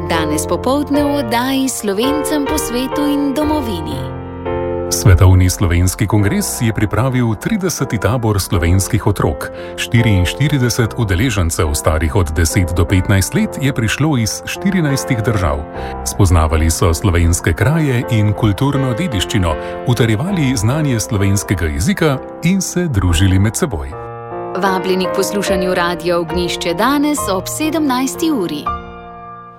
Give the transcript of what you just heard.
Danes popoldne v oddaji Slovencem po svetu in domovini. Svetovni slovenski kongres je pripravil 30. tabor slovenskih otrok. 44 udeležencev starih od 10 do 15 let je prišlo iz 14 držav. Spoznavali so slovenske kraje in kulturno dediščino, utrjevali znanje slovenskega jezika in se družili med seboj. Vabljeni k poslušanju Radia Ognjišče danes ob 17. uri.